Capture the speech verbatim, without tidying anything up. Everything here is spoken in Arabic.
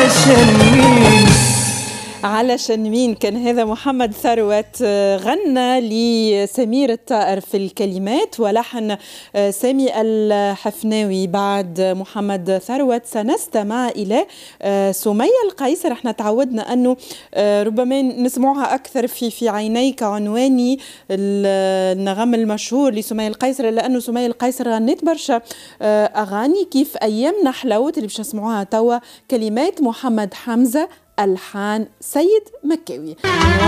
علشان مين كان هذا محمد ثروت غنى لسمير الطائر في الكلمات ولحن سامي الحفناوي. بعد محمد ثروت سنستمع إلى سمية القيصر. احنا تعودنا أنه ربما نسمعها أكثر في في عينيك عنواني النغم المشهور لسمية القيصر، لأنه سمية القيصر غنت برشا أغاني كيف أيامنا حلوت اللي باش نسمعوها توا، كلمات محمد حمزة، ألحان سيد مكاوي.